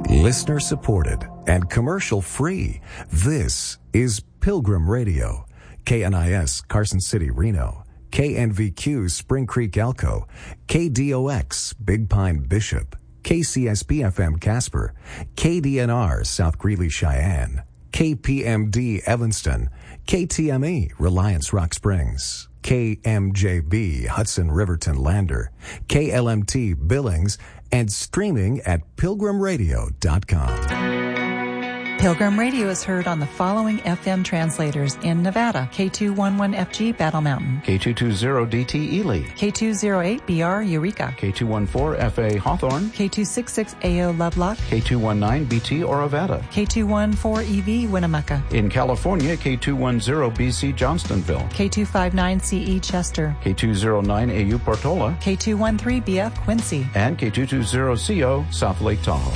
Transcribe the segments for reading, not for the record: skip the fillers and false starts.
Listener supported and commercial free. This is Pilgrim Radio. KNIS Carson City, Reno. KNVQ Spring Creek, Elko. KDOX Big Pine, Bishop. KCSB FM Casper. KDNR South Greeley, Cheyenne. KPMD Evanston. KTME Reliance Rock Springs. KMJB Hudson Riverton Lander. KLMT Billings, and streaming at pilgrimradio.com. Pilgrim Radio is heard on the following FM translators in Nevada: K211FG Battle Mountain, K220DT Ely, K208BR Eureka, K214FA Hawthorne, K266AO Lovelock, K219BT Orovada, K214EV Winnemucca, in California, K210BC Johnstonville, K259CE Chester, K209AU Portola, K213BF Quincy, and K220CO South Lake Tahoe.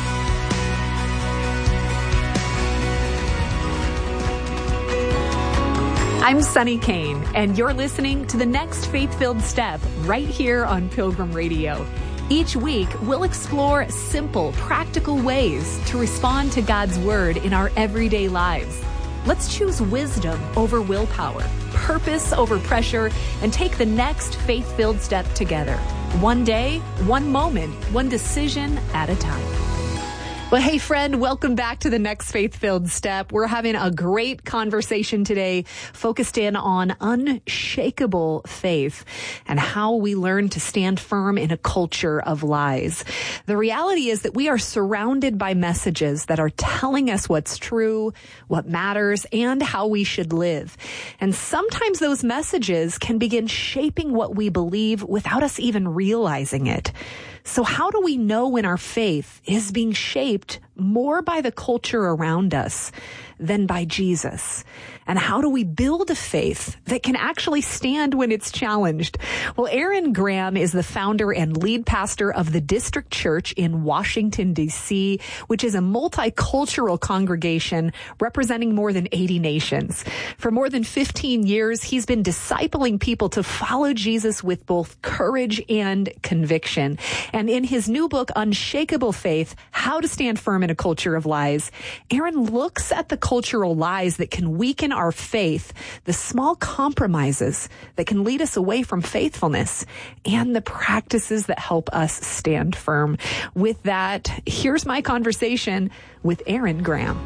I'm Sunny Kane, and you're listening to the next Faith-Filled Step right here on Pilgrim Radio. Each week, we'll explore simple, practical ways to respond to God's Word in our everyday lives. Let's choose wisdom over willpower, purpose over pressure, and take the next faith-filled step together. One day, one moment, one decision at a time. Well, hey, friend, welcome back to the next Faith-Filled Step. We're having a great conversation today focused in on unshakable faith and how we learn to stand firm in a culture of lies. The reality is that we are surrounded by messages that are telling us what's true, what matters, and how we should live. And sometimes those messages can begin shaping what we believe without us even realizing it. So how do we know when our faith is being shaped more by the culture around us than by Jesus? And how do we build a faith that can actually stand when it's challenged? Well, Aaron Graham is the founder and lead pastor of the District Church in Washington, D.C., which is a multicultural congregation representing more than 80 nations. For more than 15 years, he's been discipling people to follow Jesus with both courage and conviction. And in his new book, Unshakable Faith, How to Stand Firm in a Culture of Lies, Aaron looks at the cultural lies that can weaken our faith, the small compromises that can lead us away from faithfulness, and the practices that help us stand firm. With that, here's my conversation with Aaron Graham.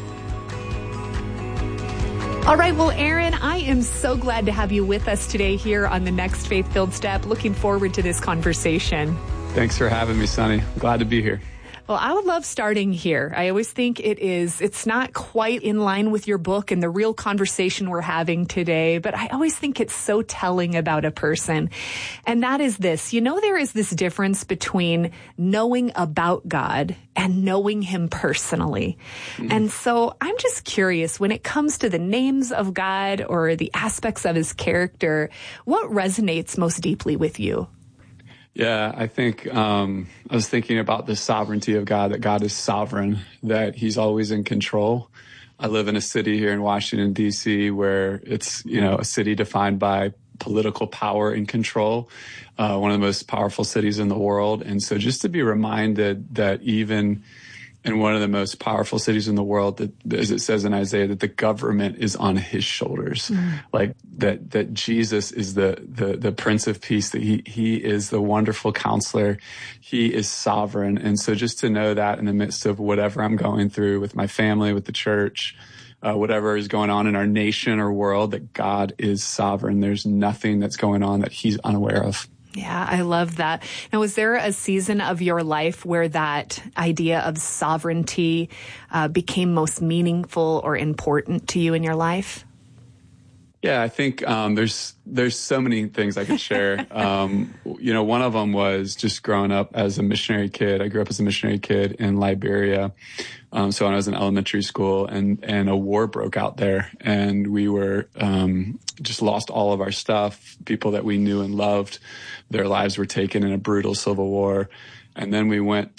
All right, well, Aaron, I am so glad to have you with us today here on the next Faith-Filled Step. Looking forward to this conversation. Thanks for having me, Sunny. Glad to be here. Well, I would love starting here. I always think it's not quite in line with your book and the real conversation we're having today, but I always think it's so telling about a person. And that is this. You know, there is this difference between knowing about God and knowing him personally. Mm-hmm. And so I'm just curious, when it comes to the names of God or the aspects of his character, what resonates most deeply with you? Yeah, I think I was thinking about the sovereignty of God, that God is sovereign, that he's always in control. I live in a city here in Washington, D.C., where it's, a city defined by political power and control, one of the most powerful cities in the world. And so just to be reminded that even in one of the most powerful cities in the world, that, as it says in Isaiah, that the government is on his shoulders, like that Jesus is the Prince of Peace, that he is the wonderful counselor, he is sovereign. And so just to know that in the midst of whatever I'm going through with my family, with the church, whatever is going on in our nation or world, that God is sovereign. There's nothing that's going on that he's unaware of. Yeah, I love that. Now, was there a season of your life where that idea of sovereignty became most meaningful or important to you in your life? Yeah, I think there's so many things I could share. One of them was just growing up as a missionary kid. I grew up as a missionary kid in Liberia. So when I was in elementary school and a war broke out there, and we were just lost all of our stuff. People that we knew and loved, their lives were taken in a brutal civil war. And then we went